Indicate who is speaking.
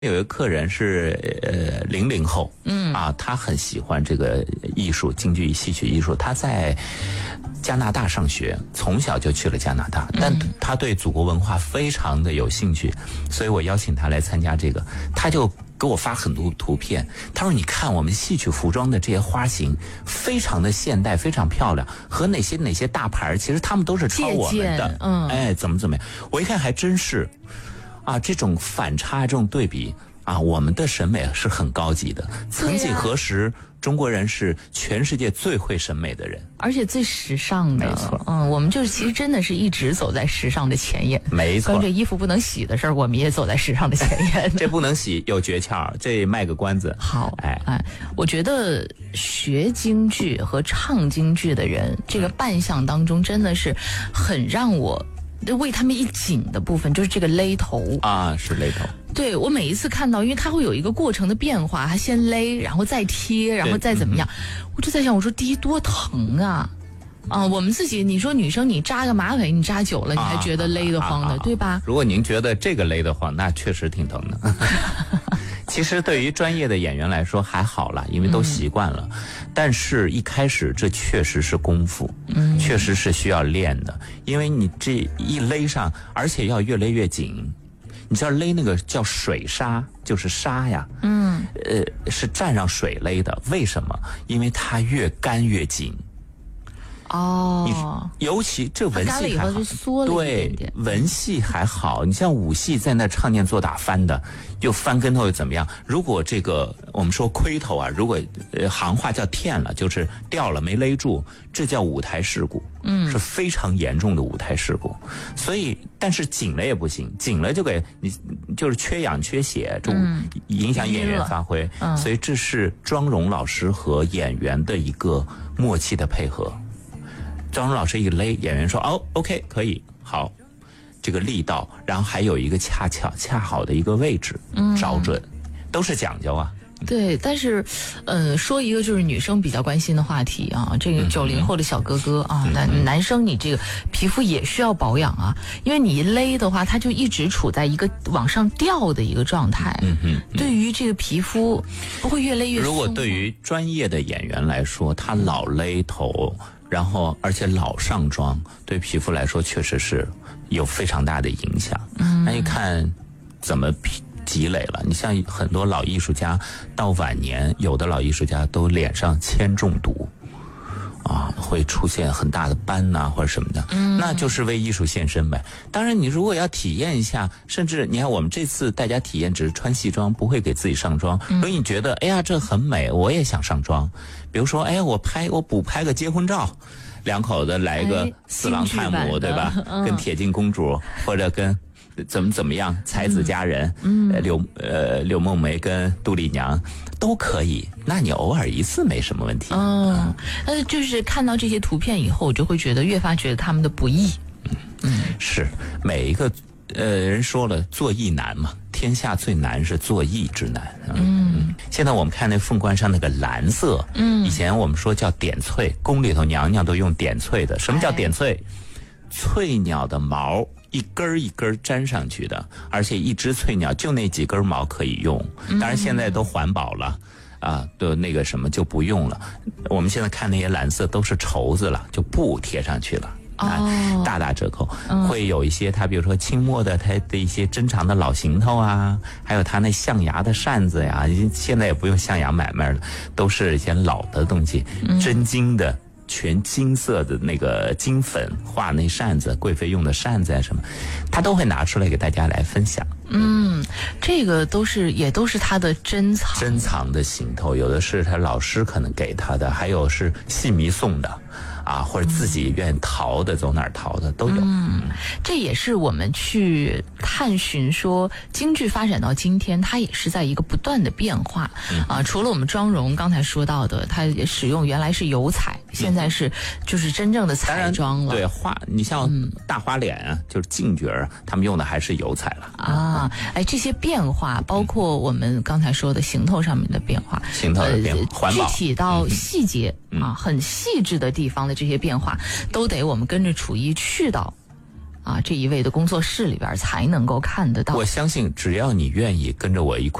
Speaker 1: 有一个客人是00后，他很喜欢这个艺术，京剧戏曲艺术。他在加拿大上学，从小就去了加拿大，但他对祖国文化非常的有兴趣，所以我邀请他来参加这个，他就给我发很多图片。他说：“你看我们戏曲服装的这些花型，非常的现代，非常漂亮，和哪些大牌，其实他们都是抄我们的。怎么样？我一看还真是。”这种反差，这种对比我们的审美是很高级的。曾几何时，中国人是全世界最会审美的人，
Speaker 2: 而且最时尚的。
Speaker 1: 没错，
Speaker 2: 我们就是其实真的是一直走在时尚的前沿。
Speaker 1: 没错，
Speaker 2: 关于这衣服不能洗的事儿，我们也走在时尚的前沿。
Speaker 1: 这不能洗有诀窍，这卖个关子。
Speaker 2: 好，我觉得学京剧和唱京剧的人，这个扮相当中真的是很让我为他们一紧的部分，就是这个勒头
Speaker 1: 是勒头。
Speaker 2: 对，我每一次看到，因为它会有一个过程的变化，它先勒，然后再贴，然后再怎么样，我就在想，我说第一多疼啊！我们自己，你说女生你扎个马尾，你扎久了，你还觉得勒得慌的，对吧？
Speaker 1: 如果您觉得这个勒得慌，那确实挺疼的。其实对于专业的演员来说还好啦，因为都习惯了。但是一开始这确实是功夫，确实是需要练的。因为你这一勒上，而且要越勒越紧。你知道勒那个叫水纱，就是纱呀，是蘸上水勒的。为什么？因为它越干越紧。尤其这文戏还好，对，文戏还好。你像武戏在那唱念做打翻的，又翻跟头又怎么样？如果这个我们说盔头如果行话叫텐了，就是掉了没勒住，这叫舞台事故，是非常严重的舞台事故。所以，但是紧了也不行，紧了就给你就是缺氧缺血，就影响演员发挥。所以这是庄荣老师和演员的一个默契的配合。庄荣老师一勒，演员说OK 可以，好，这个力道，然后还有一个恰好的一个位置，找准，都是讲究啊。
Speaker 2: 对，但是，说一个就是女生比较关心的话题这个90后的小哥哥男生你这个皮肤也需要保养因为你一勒的话，它就一直处在一个往上掉的一个状态。对于这个皮肤不会越勒越松。
Speaker 1: 如果对于专业的演员来说，他老勒头。然后，而且老上妆，对皮肤来说确实是有非常大的影响。那一看怎么积累了？你像很多老艺术家到晚年，有的老艺术家都脸上铅中毒，会出现很大的斑或者什么的，那就是为艺术献身呗。当然，你如果要体验一下，甚至你看我们这次大家体验只是穿戏装，不会给自己上妆。所以你觉得，哎呀，这很美，我也想上妆。比如说，我补拍个结婚照，两口子来个四郎探母，对吧？跟铁镜公主，或者跟怎么样才子佳人，柳梦梅跟杜丽娘都可以。那你偶尔一次没什么问题。
Speaker 2: 就是看到这些图片以后，我就会越发觉得他们的不易。
Speaker 1: 是每一个人说了，做艺难嘛，天下最难是做艺之难。现在我们看那凤冠上那个蓝色，以前我们说叫点翠，宫里头娘娘都用点翠的。什么叫点翠？翠鸟的毛一根一根粘上去的，而且一只翠鸟就那几根毛可以用。当然现在都环保了都那个什么就不用了。我们现在看那些蓝色都是绸子了，就布贴上去了。大打折扣。会有一些它比如说清末的它的一些珍藏的老行头还有它那象牙的扇子呀，现在也不用象牙买卖了，都是一些老的东西，真金的全金色的那个金粉画那扇子，贵妃用的扇子什么，他都会拿出来给大家来分享。
Speaker 2: 这个也都是他的珍
Speaker 1: 藏的行头，有的是他老师可能给他的，还有是戏迷送的。或者自己愿意淘的，走哪儿淘的都有。
Speaker 2: 这也是我们去探寻说京剧发展到今天，它也是在一个不断的变化。除了我们妆容刚才说到的，它使用原来是油彩，现在是就是真正的彩妆了。
Speaker 1: 对，你像大花脸就是净角他们用的还是油彩了。
Speaker 2: 这些变化，包括我们刚才说的行头上面的变化，环保，具体到细节很细致的地方的这些变化，都得我们跟着楚一去到这一位的工作室里边才能够看得到。
Speaker 1: 我相信只要你愿意跟着我一块